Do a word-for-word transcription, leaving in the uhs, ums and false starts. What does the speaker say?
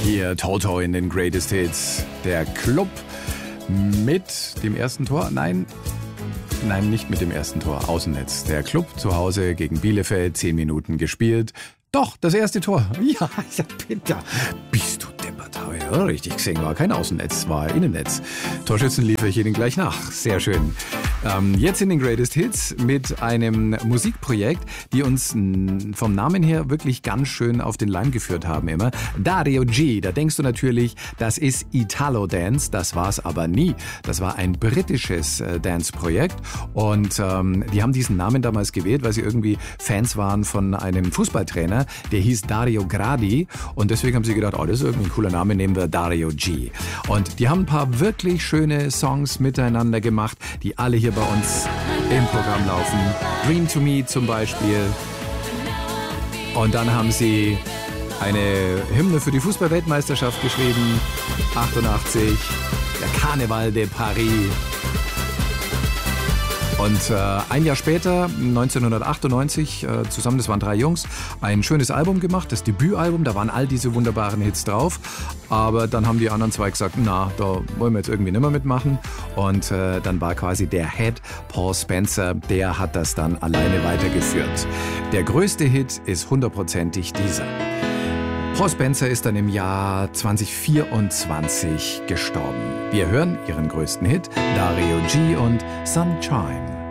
Hier Toto in den Greatest Hits. Der Club mit dem ersten Tor. Nein, nein, nicht mit dem ersten Tor. Außennetz. Der Club zu Hause gegen Bielefeld. Zehn Minuten gespielt. Doch, das erste Tor. Ja, ja, bitte. Bist du deppert. Ja, richtig gesehen. War kein Außennetz, war Innennetz. Torschützen liefere ich Ihnen gleich nach. Sehr schön. Ähm, jetzt in den Greatest Hits mit einem Musikprojekt, die uns n, vom Namen her wirklich ganz schön auf den Leim geführt haben immer. Dario G. Da denkst du natürlich, das ist Italo Dance. Das war es aber nie. Das war ein britisches äh, Dance-Projekt. Und ähm, die haben diesen Namen damals gewählt, weil sie irgendwie Fans waren von einem Fußballtrainer. Der hieß Dario Gradi. Und deswegen haben sie gedacht, oh, das ist irgendwie ein cooler Name, nehmen wir Dario G. Und die haben ein paar wirklich schöne Songs miteinander gemacht, die alle hier bei uns im Programm laufen. Dream to Me zum Beispiel. Und dann haben sie eine Hymne für die Fußball-Weltmeisterschaft geschrieben. achtundachtzig. Der Carnaval de Paris. Und äh, ein Jahr später, neunzehnhundertachtundneunzig, äh, zusammen, das waren drei Jungs, ein schönes Album gemacht, das Debütalbum, da waren all diese wunderbaren Hits drauf. Aber dann haben die anderen zwei gesagt, na, da wollen wir jetzt irgendwie nicht mehr mitmachen. Und äh, dann war quasi der Head, Paul Spencer, der hat das dann alleine weitergeführt. Der größte Hit ist hundertprozentig dieser. Paul Spencer ist dann im Jahr zweitausendvierundzwanzig gestorben. Wir hören ihren größten Hit, Dario G. und Sunshine.